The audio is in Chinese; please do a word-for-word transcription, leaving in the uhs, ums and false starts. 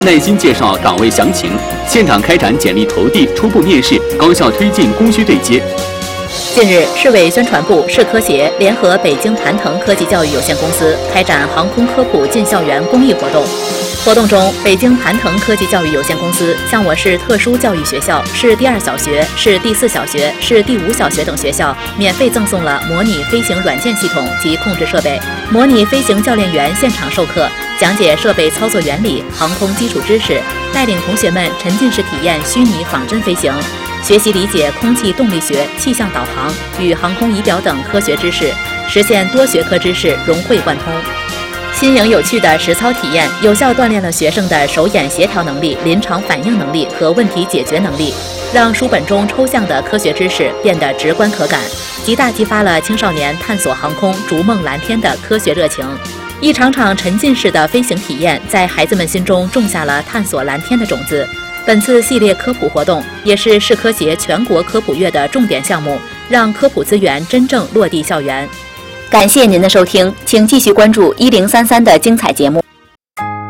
耐心介绍岗位详情，现场开展简历投递、初步面试，高效推进供需对接。 近日，市委宣传部、市科协联合北京盘腾科技教育有限公司开展航空科普进校园公益活动。活动中，北京盘腾科技教育有限公司向我市特殊教育学校、市第二小学、市第四小学、市第五小学等学校免费赠送了模拟飞行软件系统及控制设备，模拟飞行教练员现场授课，讲解设备操作原理、航空基础知识，带领同学们沉浸式体验虚拟仿真飞行，学习理解空气动力学、气象导航与航空仪表等科学知识，实现多学科知识融会贯通。新颖有趣的实操体验，有效锻炼了学生的手眼协调能力、临场反应能力和问题解决能力，让书本中抽象的科学知识变得直观可感，极大激发了青少年探索航空、逐梦蓝天的科学热情。一场场沉浸式的飞行体验，在孩子们心中种下了探索蓝天的种子。本次系列科普活动也是市科协全国科普月的重点项目，让科普资源真正落地校园。感谢您的收听，请继续关注一零三三的精彩节目。